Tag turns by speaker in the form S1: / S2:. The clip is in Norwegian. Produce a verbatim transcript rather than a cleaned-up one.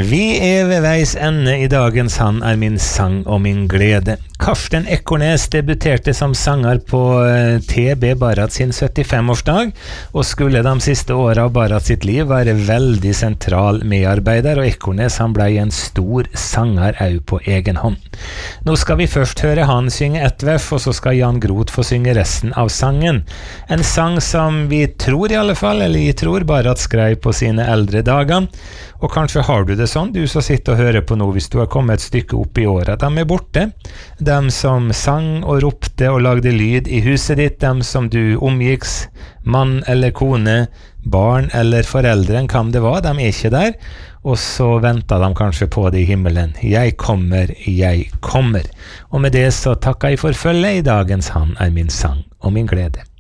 S1: Vi er ved veis ende I dagens Han er min sang og min glede. Karsten Ekornes debuterte som sanger på T B Barat sin syttifem-årsdag, og skulle de siste årene av Barat sitt liv være veldig sentral medarbeider, og Ekornes han ble en stor sanger også på egen hånd. Nå skal vi først høre han synge ett vers, og så skal Jan Groth få synge resten av sangen. En sang som vi tror I alle fall, eller jeg tror Barat skrev på sine eldre dager, og kanskje har du det sånn, du som sitter og hører på nå, hvis du har kommet et stykke opp I året. De er borte, de som sang og ropte og lagde lyd I huset ditt, de som du omgikks, mann eller kone, barn eller foreldre, hvem det var, de er ikke der, og så venter de kanskje på det I himmelen. Jeg kommer, jeg kommer. Og med det så takker jeg for følge I dagens Han er min sang og min glede.